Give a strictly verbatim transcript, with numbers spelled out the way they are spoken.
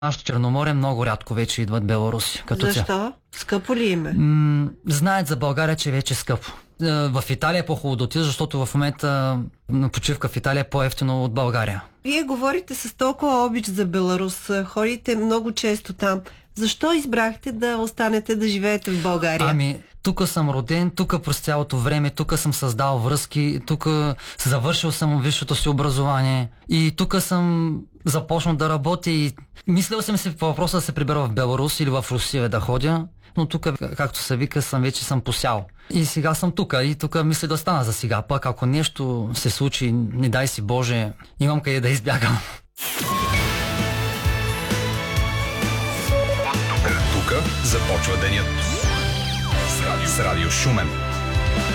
нашето Черноморие много рядко вече идват беларуси. Като Защо? Ця. Скъпо ли им е? М- знаят за България, че вече е скъпо. Е, В Италия е по-хубаво да отидеш, защото в момента на почивка в Италия е по-ефтино от България. Вие говорите с толкова обич за Беларус, ходите много често там. Защо избрахте да останете да живеете в България? Ами, тук съм роден, тук през цялото време, тук съм създал връзки, тук завършил съм висшето си образование и тук съм започнал да работя и мислил съм си по въпроса да се прибера в Беларус или в Русия да ходя, но тук, както се вика, съм вече съм посял. И сега съм тук и тук мисля да остана за сега. Пък ако нещо се случи, не дай си Боже, имам къде да избягам. Тук започва денят с Радио Шумен.